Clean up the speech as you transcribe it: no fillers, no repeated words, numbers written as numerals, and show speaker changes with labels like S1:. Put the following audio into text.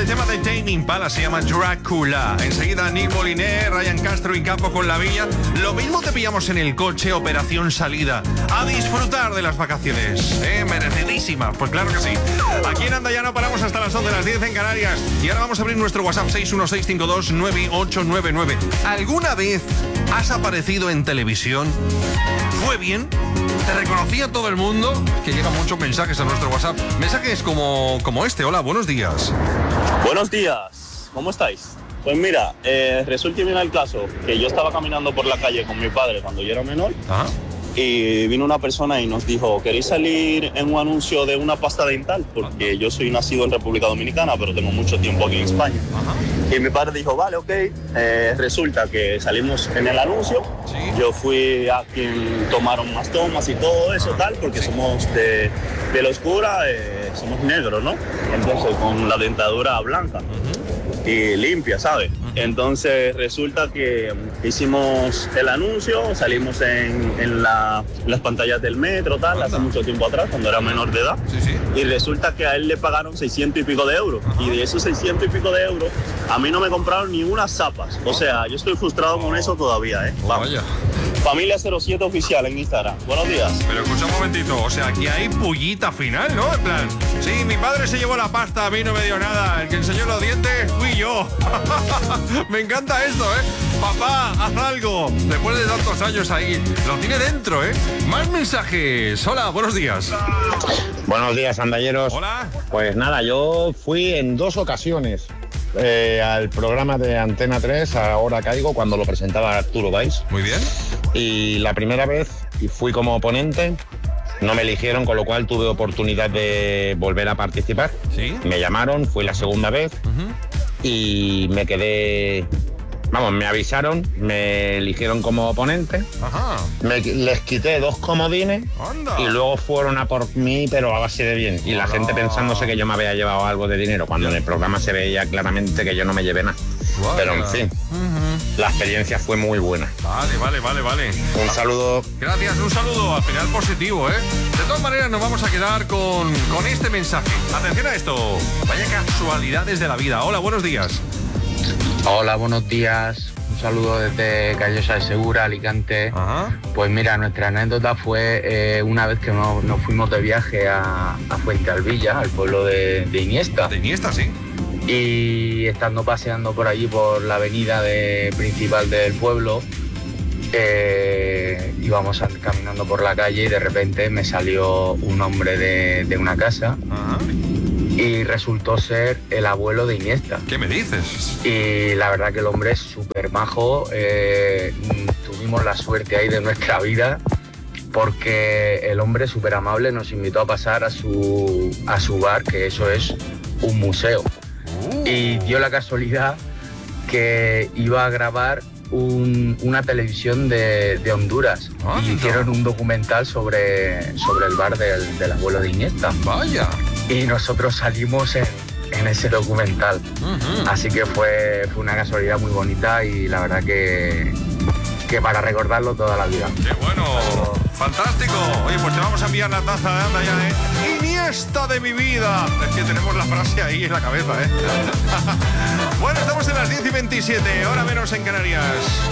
S1: tema de Tame Impala se llama Drácula. Enseguida Nick Moliner, Ryan Castro y Capo con La Villa. Lo mismo te pillamos en el coche, operación salida. A disfrutar de las vacaciones, merecidísimas, pues claro que sí. Aquí en Anda Ya No paramos hasta las 11, las 10 en Canarias. Y ahora vamos a abrir nuestro WhatsApp 616529899. ¿Alguna vez has aparecido en televisión? ¿Fue bien? ¿Te reconocía todo el mundo? Que llegan muchos mensajes a nuestro WhatsApp. Mensajes como este. Hola, buenos días.
S2: Buenos días, ¿cómo estáis? Pues mira, resulta y viene el caso que yo estaba caminando por la calle con mi padre cuando yo era menor.
S1: Ajá.
S2: Y vino una persona y nos dijo, ¿queréis salir en un anuncio de una pasta dental? Porque yo soy nacido en República Dominicana, pero tengo mucho tiempo aquí en España.
S1: Ajá.
S2: Y mi padre dijo, vale, ok. Resulta que salimos en el anuncio.
S1: Sí.
S2: Yo fui a quien tomaron más tomas y todo eso, tal, porque somos de la oscura, somos negros, ¿no? Entonces, con la dentadura blanca y limpia, ¿sabes? Entonces resulta que hicimos el anuncio, salimos en las pantallas del metro, tal, hace mucho tiempo atrás, cuando era menor de edad.
S1: Sí, sí.
S2: Y resulta que a él le pagaron 600 y pico de euros. Ajá. Y de esos 600 y pico de euros, a mí no me compraron ni unas zapas. O sea, yo estoy frustrado con eso todavía, ¿eh? Vamos.
S1: Vaya.
S2: Familia 07 Oficial en Instagram. Buenos días.
S1: Pero escucha un momentito, o sea, aquí hay pullita final, ¿no? En plan, sí, mi padre se llevó la pasta, a mí no me dio nada. El que enseñó los dientes fui yo. Me encanta esto, ¿eh? Papá, haz algo. Después de tantos años ahí, lo tiene dentro, ¿eh? Más mensajes. Hola, buenos días.
S3: Buenos días, andalleros.
S1: Hola.
S3: Pues nada, yo fui en 2 ocasiones al programa de Antena 3, Ahora Caigo, cuando lo presentaba Arturo Valls.
S1: Muy bien.
S3: Y la primera vez, y fui como ponente, no me eligieron, con lo cual tuve oportunidad de volver a participar.
S1: Sí.
S3: Me llamaron, fui la segunda vez y me quedé... Vamos, me avisaron, me eligieron como ponente.
S1: Ajá.
S3: Les quité 2 comodines.
S1: Anda.
S3: Y luego fueron a por mí, pero a base de bien. Y la gente pensándose que yo me había llevado algo de dinero, cuando en el programa se veía claramente que yo no me llevé nada.
S1: Vaya.
S3: Pero en fin, la experiencia fue muy buena.
S1: Vale.
S3: Un saludo.
S1: Gracias, un saludo. Al final positivo, ¿eh? De todas maneras nos vamos a quedar con este mensaje. Atención a esto. Vaya casualidades de la vida. Hola, buenos días.
S4: Hola, buenos días. Un saludo desde Callosa de Segura, Alicante.
S1: Ajá.
S4: Pues mira, nuestra anécdota fue una vez que nos fuimos de viaje a Fuentealbilla, al pueblo de Iniesta.
S1: De Iniesta, sí.
S4: Y estando paseando por allí, por la avenida principal del pueblo, íbamos caminando por la calle y de repente me salió un hombre de una casa.
S1: Ajá.
S4: Y resultó ser el abuelo de Iniesta.
S1: ¿Qué me dices?
S4: Y la verdad que el hombre es súper majo. Tuvimos la suerte ahí de nuestra vida, porque el hombre súper amable nos invitó a pasar a su bar, que eso es un museo. Y dio la casualidad que iba a grabar una televisión de Honduras. Y hicieron un documental sobre el bar del abuelo de Iniesta.
S1: Vaya.
S4: Y nosotros salimos en ese documental. Así que fue una casualidad muy bonita y la verdad que para recordarlo toda la vida.
S1: ¡Qué bueno! ¡Fantástico! Oye, pues te vamos a enviar la taza de Anda Ya, ¿eh? ¡Iniesta de mi vida! Es que tenemos la frase ahí en la cabeza, ¿eh? Bueno, estamos en las 10:27, hora menos en Canarias.